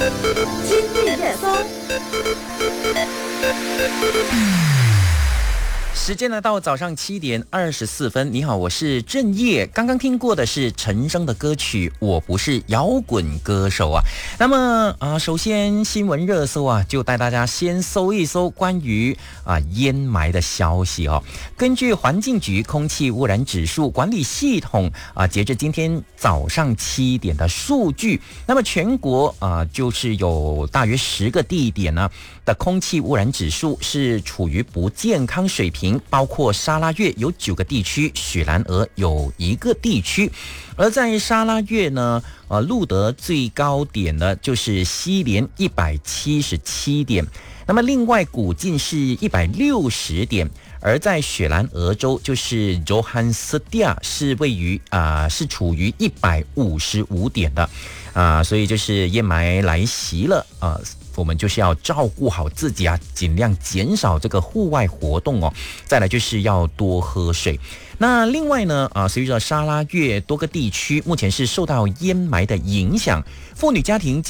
今日热搜。 时间呢到早上7:24。你好，我是郑业。刚刚听过的是陈升的歌曲《我不是摇滚歌手》啊。那么首先新闻热搜啊，就带大家先搜一搜关于烟霾的消息哦。根据环境局空气污染指数管理系统截至今天早上7点的数据，那么全国就是有大约10个地点呢的空气污染指数是处于不健康水平，包括沙拉越有9个地区，雪兰莪有1个地区。而在沙拉越呢，录得最高点呢就是西连177点，那么另外古晋是160点，而在雪兰莪州就是柔汉斯蒂亚是位于是处于155点的所以就是烟霾来袭了我们就是要照顾好自己尽量减少这个户外活动哦。再来就是要多喝水。那另外呢随着沙拉越多个地区目前是受到烟霾的影响，妇女家庭